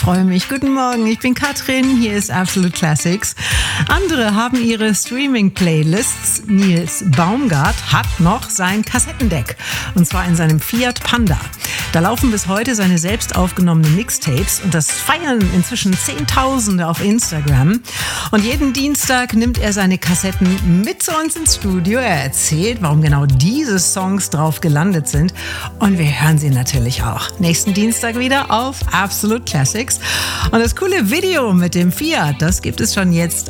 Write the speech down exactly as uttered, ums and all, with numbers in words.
Freue mich. Guten Morgen, ich bin Katrin, hier ist Absolute Classics. Andere haben ihre Streaming-Playlists. Nils Baumgart hat noch sein Kassettendeck, und zwar in seinem Fiat Panda. Da laufen bis heute seine selbst aufgenommenen Mixtapes und das feiern inzwischen Zehntausende auf Instagram. Und jeden Dienstag nimmt er seine Kassetten mit zu uns ins Studio. Er erzählt, warum genau diese Songs drauf gelandet sind, und wir hören sie natürlich auch. Nächsten Dienstag wieder auf Absolute Classics. Und das coole Video mit dem Fiat, das gibt es schon jetzt